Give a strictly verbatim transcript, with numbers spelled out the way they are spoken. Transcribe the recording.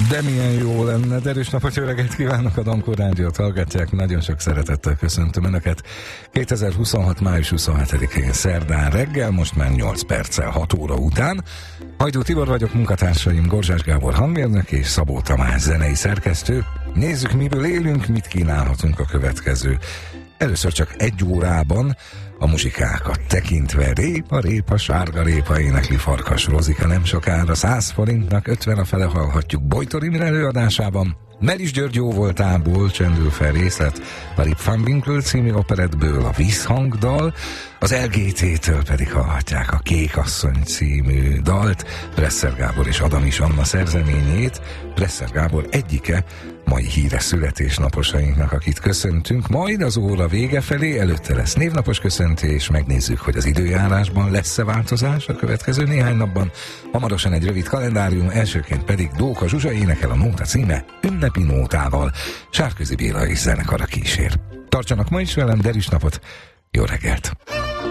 De milyen jó lenne, de erős napot, jó reggelt kívánok, a Dankó Rádiót hallgatják, nagyon sok szeretettel köszöntöm Önöket. kétezer-huszonhat. május huszonhetedikén szerdán reggel, most már nyolc perccel hat óra után. Hajdú Tibor vagyok, munkatársaim Gorzsás Gábor hangmérnök és Szabó Tamás zenei szerkesztő. Nézzük, miből élünk, mit kínálhatunk a következő. Először csak egy órában a muzsikákat tekintve répa, répa, sárga répa énekli Farkas Rozika nem sokára, száz forintnak ötven a fele hallhatjuk Bojtor Imre előadásában. Melis György jóvoltából csendül fel részlet a Rip Van Winkle című operettből, a Visszhangdal, az el gé té-től pedig hallhatják a Kék asszony című dalt, Presser Gábor és Adamics Anna szerzeményét. Presser Gábor egyike mai híres születésnaposainknak, akit köszöntünk, majd az óra vége felé, előtte lesz névnapos köszöntés, megnézzük, hogy az időjárásban lesz-e változás a következő néhány napban, hamarosan egy rövid kalendárium, elsőként pedig Dóka Zsuzsa énekel, a nóta címe Ünnepi nótával, Sárközi Béla és zenekara kísér. Tartsanak ma is velem, derűs napot, jó reggelt!